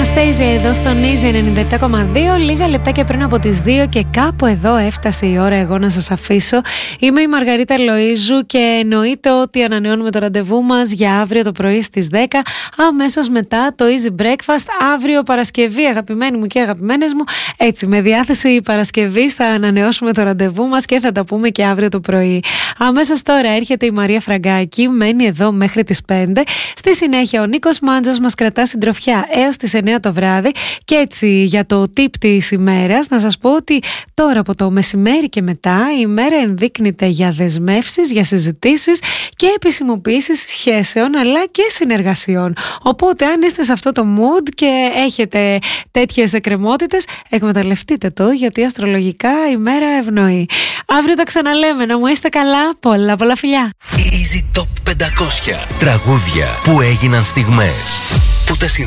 Αναστέιζε εδώ στον Easy 97,2, λίγα λεπτάκια πριν από τις 2 και κάπου εδώ έφτασε η ώρα εγώ να σας αφήσω. Είμαι η Μαργαρίτα Λοΐζου και εννοείται ότι ανανεώνουμε το ραντεβού μας για αύριο το πρωί στις 10, αμέσως μετά το Easy Breakfast, αύριο Παρασκευή, αγαπημένοι μου και αγαπημένες μου. Έτσι, με διάθεση Παρασκευής θα ανανεώσουμε το ραντεβού μας και θα τα πούμε και αύριο το πρωί. Αμέσως τώρα έρχεται η Μαρία Φραγκάκη, μένει εδώ μέχρι τις 5. Στη συνέχεια ο Νίκος Μάντζος μας κρατά συντροφιά έως τις 9 το βράδυ. Και έτσι για το tip της ημέρας να σας πω ότι τώρα από το μεσημέρι και μετά η ημέρα ενδείκνυται για δεσμεύσεις, για συζητήσεις και επισημοποιήσεις σχέσεων αλλά και συνεργασιών. Οπότε αν είστε σε αυτό το mood και έχετε τέτοιες εκκρεμότητες, εκμεταλλευτείτε το, γιατί αστρολογικά η μέρα ευνοεί. Αύριο τα ξαναλέμε, να μου είστε καλά, πολλά φιλιά. Easy Top 500 τραγούδια που έγιναν στιγμές, που τα